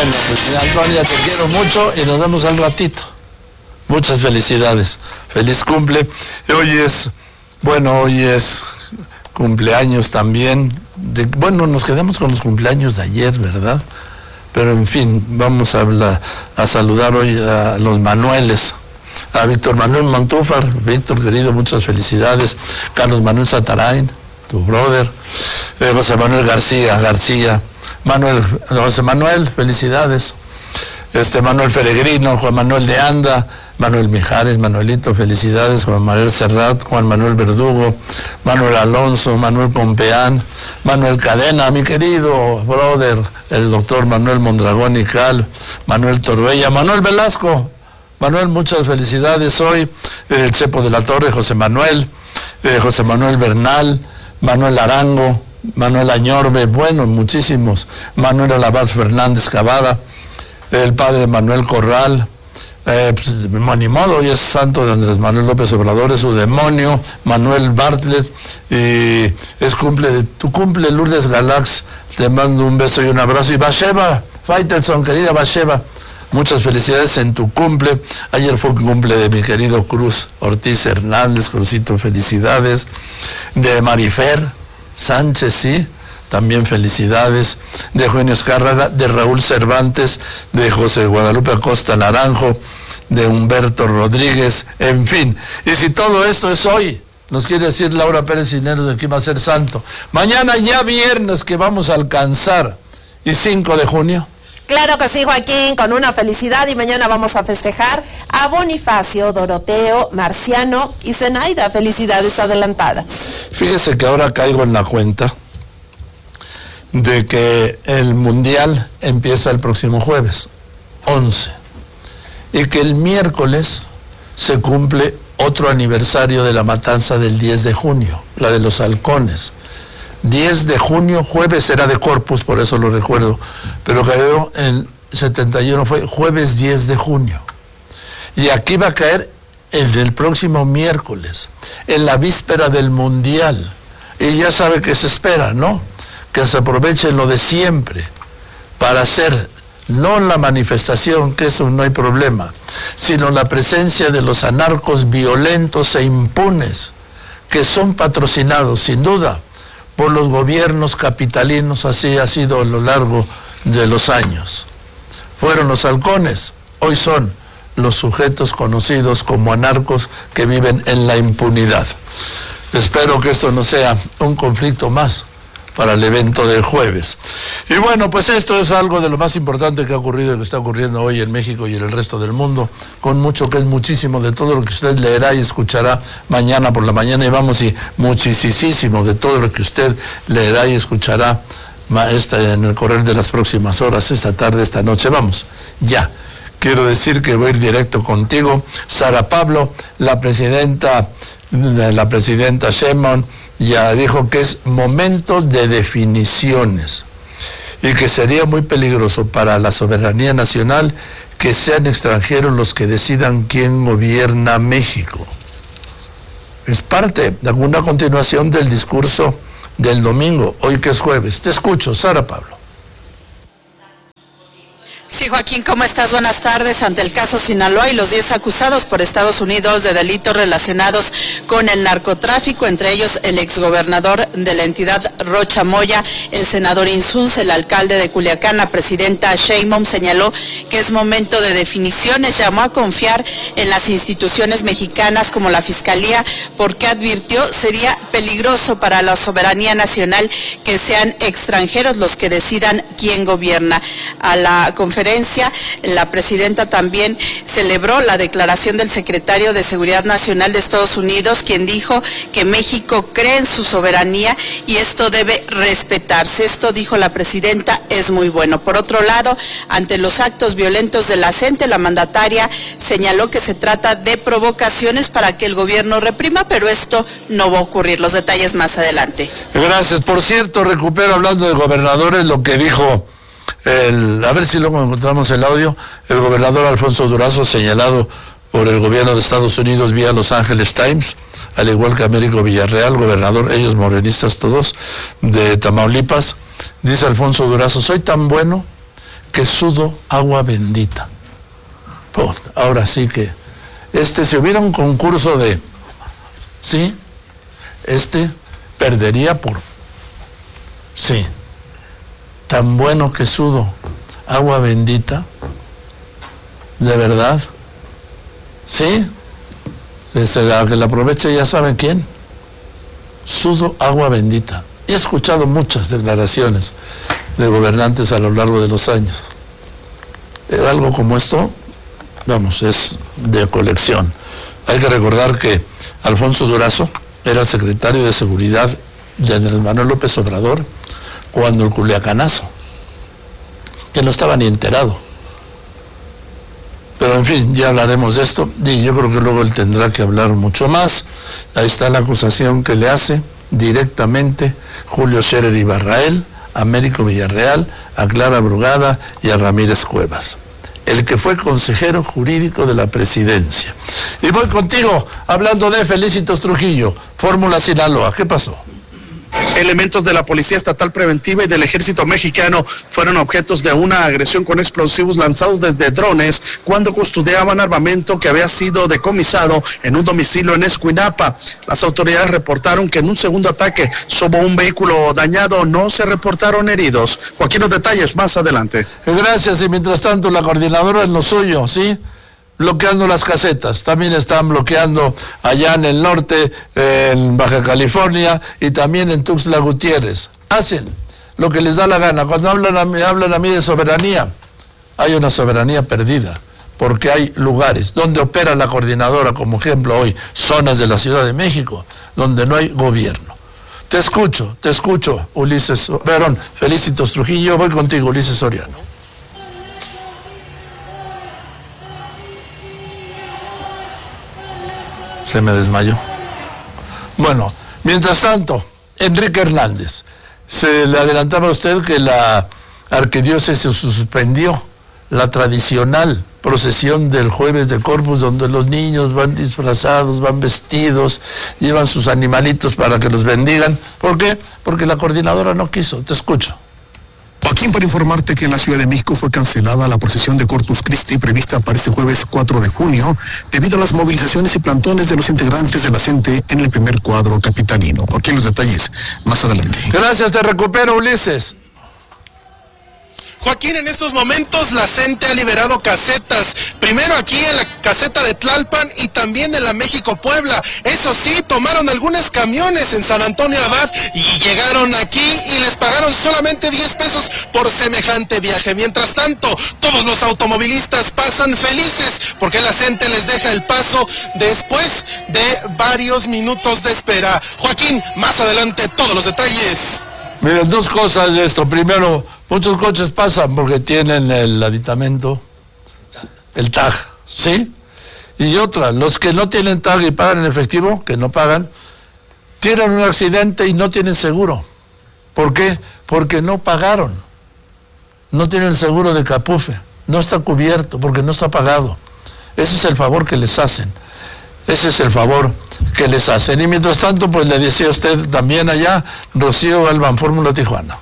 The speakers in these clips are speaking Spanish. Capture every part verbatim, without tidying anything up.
Bueno, pues Antonia, te quiero mucho y nos vemos al ratito. Muchas felicidades. Feliz cumple. Hoy es, bueno, hoy es cumpleaños también. De, bueno, nos quedamos con los cumpleaños de ayer, ¿verdad? Pero en fin, vamos a, hablar, a saludar hoy a los Manueles. A Víctor Manuel Montúfar. Víctor, querido, muchas felicidades. Carlos Manuel Satarain, tu brother. Eh, José Manuel García, García. Manuel, José Manuel, felicidades. Este Manuel Peregrino, Juan Manuel de Anda, Manuel Mijares, Manuelito, felicidades. Juan Manuel Serrat, Juan Manuel Verdugo, Manuel Alonso, Manuel Pompeán, Manuel Cadena, mi querido brother, el doctor Manuel Mondragón y Cal, Manuel Toruella, Manuel Velasco. Manuel, muchas felicidades hoy. El Chepo de la Torre, José Manuel, eh, José Manuel Bernal, Manuel Arango, Manuel Añorbe, bueno, muchísimos. Manuel Alabaz Fernández Cavada, el padre Manuel Corral, eh, pues, ni modo, hoy es santo de Andrés Manuel López Obrador, es su demonio. Manuel Bartlett, y es cumple de tu cumple, Lourdes Galax, te mando un beso y un abrazo. Y Basheba Faitelson, querida Basheba, muchas felicidades en tu cumple. Ayer fue el cumple de mi querido Cruz Ortiz Hernández, Cruzito, felicidades. De Marifer Sánchez, sí, también felicidades. De Eugenio Escárraga, de Raúl Cervantes, de José Guadalupe Acosta Naranjo, de Humberto Rodríguez, en fin. Y si todo esto es hoy, nos quiere decir Laura Pérez Cisneros de que va a ser santo. Mañana ya viernes que vamos a alcanzar, y cinco de junio. Claro que sí, Joaquín, con una felicidad, y mañana vamos a festejar a Bonifacio, Doroteo, Marciano y Zenaida. Felicidades adelantadas. Fíjese que ahora caigo en la cuenta de que el Mundial empieza el próximo jueves, once, y que el miércoles se cumple otro aniversario de la matanza del diez de junio, la de los halcones. diez de junio, jueves era de Corpus, por eso lo recuerdo, pero cayó en setenta y uno, fue jueves diez de junio. Y aquí va a caer en el próximo miércoles, en la víspera del Mundial. Y ya sabe que se espera, ¿no? Que se aproveche lo de siempre para hacer, no la manifestación, que eso no hay problema, sino la presencia de los anarcos violentos e impunes, que son patrocinados, sin duda, por los gobiernos capitalinos. Así ha sido a lo largo de los años. Fueron los halcones, hoy son los sujetos conocidos como anarcos que viven en la impunidad. Espero que esto no sea un conflicto más para el evento del jueves. Y bueno, pues esto es algo de lo más importante que ha ocurrido y que está ocurriendo hoy en México y en el resto del mundo, con mucho que es muchísimo de todo lo que usted leerá y escuchará mañana por la mañana, y vamos, y muchísimo de todo lo que usted leerá y escuchará esta, en el correr de las próximas horas, esta tarde, esta noche. Vamos, ya. Quiero decir que voy a ir directo contigo. Sara Pablo, la presidenta, la presidenta Sheinbaum, ya dijo que es momento de definiciones y que sería muy peligroso para la soberanía nacional que sean extranjeros los que decidan quién gobierna México. Es parte de alguna continuación del discurso del domingo, hoy que es jueves. Te escucho, Sara Pablo. Sí, Joaquín, ¿cómo estás? Buenas tardes. Ante el caso Sinaloa y los diez acusados por Estados Unidos de delitos relacionados con el narcotráfico, entre ellos el exgobernador de la entidad Rocha Moya, el senador Insunza, el alcalde de Culiacán, la presidenta Sheinbaum señaló que es momento de definiciones, llamó a confiar en las instituciones mexicanas como la Fiscalía, porque advirtió sería peligroso para la soberanía nacional que sean extranjeros los que decidan quién gobierna. A la conferencia la presidenta también celebró la declaración del secretario de Seguridad Nacional de Estados Unidos, quien dijo que México cree en su soberanía y esto debe respetarse. Esto, dijo la presidenta, es muy bueno. Por otro lado, ante los actos violentos de la CENTE, la mandataria señaló que se trata de provocaciones para que el gobierno reprima, pero esto no va a ocurrir. Los detalles más adelante. Gracias. Por cierto, recupero, hablando de gobernadores, lo que dijo El, a ver si luego encontramos el audio, el gobernador Alfonso Durazo, señalado por el gobierno de Estados Unidos vía Los Angeles Times, al igual que Américo Villarreal, gobernador, ellos morenistas todos, de Tamaulipas. Dice Alfonso Durazo: soy tan bueno que sudo agua bendita. Pues, ahora sí que, este, si hubiera un concurso de, ¿sí? Este perdería por, sí, tan bueno que sudo agua bendita, de verdad, ¿sí? Desde la que la aproveche ya saben quién, sudo agua bendita. He escuchado muchas declaraciones de gobernantes a lo largo de los años. Eh, algo como esto, vamos, es de colección. Hay que recordar que Alfonso Durazo era el secretario de Seguridad de Andrés Manuel López Obrador cuando el Culiacanazo, que no estaba ni enterado. Pero en fin, ya hablaremos de esto, y yo creo que luego él tendrá que hablar mucho más. Ahí está la acusación que le hace directamente Julio Scherer Ibarrael, a Américo Villarreal, a Clara Brugada y a Ramírez Cuevas, el que fue consejero jurídico de la presidencia. Y voy contigo, hablando de Felicitos Trujillo, Fórmula Sinaloa, ¿qué pasó? Elementos de la Policía Estatal Preventiva y del Ejército Mexicano fueron objetos de una agresión con explosivos lanzados desde drones cuando custodiaban armamento que había sido decomisado en un domicilio en Escuinapa. Las autoridades reportaron que en un segundo ataque sobre un vehículo dañado no se reportaron heridos. Joaquín, los detalles más adelante. Gracias, y mientras tanto la coordinadora en lo suyo, ¿sí? Bloqueando las casetas, también están bloqueando allá en el norte, eh, en Baja California, y también en Tuxtla Gutiérrez. Hacen lo que les da la gana. Cuando hablan a mí, hablan a mí de soberanía, hay una soberanía perdida, porque hay lugares donde opera la coordinadora, como ejemplo hoy, zonas de la Ciudad de México, donde no hay gobierno. Te escucho, te escucho, Ulises, perdón, Felicitos Trujillo, voy contigo, Ulises Soriano. Se me desmayó. Bueno, mientras tanto, Enrique Hernández, se le adelantaba a usted que la arquidiócesis suspendió la tradicional procesión del jueves de Corpus, donde los niños van disfrazados, van vestidos, llevan sus animalitos para que los bendigan. ¿Por qué? Porque la coordinadora no quiso. Te escucho. Joaquín, para informarte que en la Ciudad de México fue cancelada la procesión de Corpus Christi prevista para este jueves cuatro de junio debido a las movilizaciones y plantones de los integrantes de la C E N T E en el primer cuadro capitalino. Joaquín, los detalles más adelante. Gracias, te recupero, Ulises. Joaquín, en estos momentos la C E N T E ha liberado casetas, primero aquí en la caseta de Tlalpan y también en la México-Puebla. Eso sí, tomaron algunos camiones en San Antonio Abad y llegaron aquí y les pagaron solamente diez pesos por semejante viaje. Mientras tanto, todos los automovilistas pasan felices porque la C E N T E les deja el paso después de varios minutos de espera. Joaquín, más adelante todos los detalles. Miren, dos cosas de esto. Primero, muchos coches pasan porque tienen el aditamento, el tag, ¿sí? Y otra, los que no tienen tag y pagan en efectivo, que no pagan, tienen un accidente y no tienen seguro. ¿Por qué? Porque no pagaron. No tienen seguro de Capufe. No está cubierto porque no está pagado. Ese es el favor que les hacen. Ese es el favor que les hacen. Y mientras tanto, pues le decía a usted también allá, Rocío Galván, Fórmula Tijuana.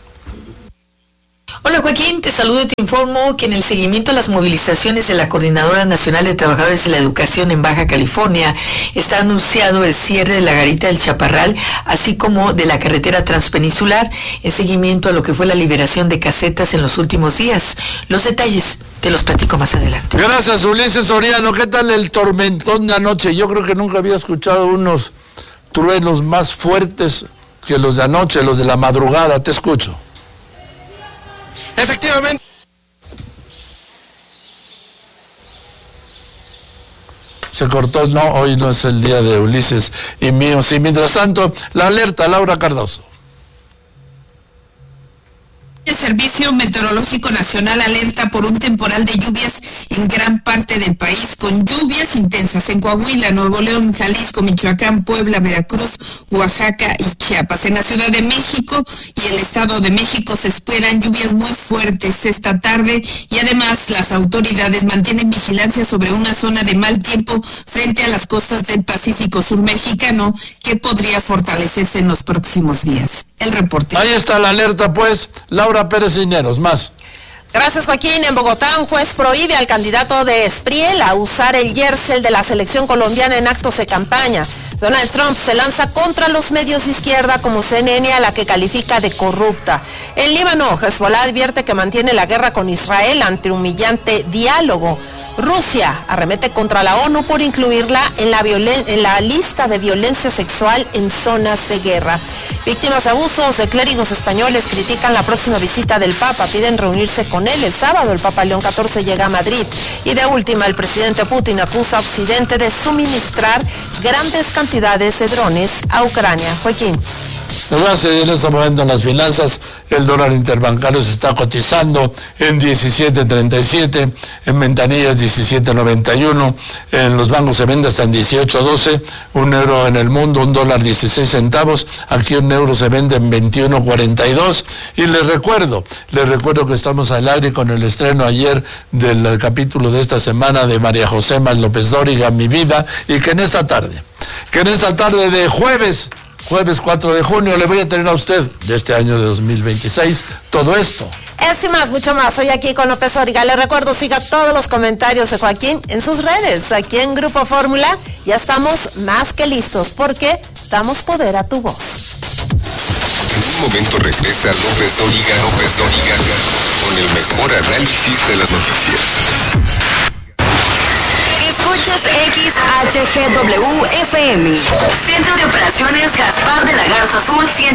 Hola Joaquín, te saludo y te informo que en el seguimiento a las movilizaciones de la Coordinadora Nacional de Trabajadores de la Educación en Baja California, está anunciado el cierre de la Garita del Chaparral, así como de la carretera transpeninsular, en seguimiento a lo que fue la liberación de casetas en los últimos días. Los detalles te los platico más adelante. Gracias, Ulises Soriano. ¿Qué tal el tormentón de anoche? Yo creo que nunca había escuchado unos truenos más fuertes que los de anoche, los de la madrugada. Te escucho. Efectivamente. Se cortó, no, hoy no es el día de Ulises y mío. Sí, mientras tanto, la alerta, Laura Cardoso. El Servicio Meteorológico Nacional alerta por un temporal de lluvias en gran parte del país, con lluvias intensas en Coahuila, Nuevo León, Jalisco, Michoacán, Puebla, Veracruz, Oaxaca y Chiapas. En la Ciudad de México y el Estado de México se esperan lluvias muy fuertes esta tarde y además las autoridades mantienen vigilancia sobre una zona de mal tiempo frente a las costas del Pacífico Sur mexicano que podría fortalecerse en los próximos días. El reporte. Ahí está la alerta, pues. Laura Pérez Cisneros, más. Gracias, Joaquín. En Bogotá, un juez prohíbe al candidato de Espriel a usar el jersey de la selección colombiana en actos de campaña. Donald Trump se lanza contra los medios de izquierda como C N N, a la que califica de corrupta. En Líbano, Hezbollah advierte que mantiene la guerra con Israel ante humillante diálogo. Rusia arremete contra la ONU por incluirla en la, violen- en la lista de violencia sexual en zonas de guerra. Víctimas de abusos de clérigos españoles critican la próxima visita del Papa, piden reunirse con él. El sábado el Papa León catorce llega a Madrid. Y de última, el presidente Putin acusa a Occidente de suministrar grandes cantidades de drones a Ucrania. Joaquín. Gracias. En este momento en las finanzas, el dólar interbancario se está cotizando en diecisiete treinta y siete, en ventanillas diecisiete noventa y uno, en los bancos se vende hasta en dieciocho doce, un euro en el mundo, un dólar dieciséis centavos, aquí un euro se vende en veintiuno cuarenta y dos. Y les recuerdo, les recuerdo que estamos al aire con el estreno ayer del capítulo de esta semana de María José Más López Dóriga, Mi Vida, y que en esta tarde, que en esta tarde de jueves, Jueves cuatro de junio, le voy a tener a usted de este año de dos mil veintiséis todo esto. Eso y más, mucho más. Soy aquí con López Dóriga. Le recuerdo, siga todos los comentarios de Joaquín en sus redes. Aquí en Grupo Fórmula ya estamos más que listos porque damos poder a tu voz. En un momento regresa López Dóriga, López Dóriga, con el mejor análisis de las noticias. Escuchas X H G W F M. Centro de Operaciones Gaspar de la Garza Azul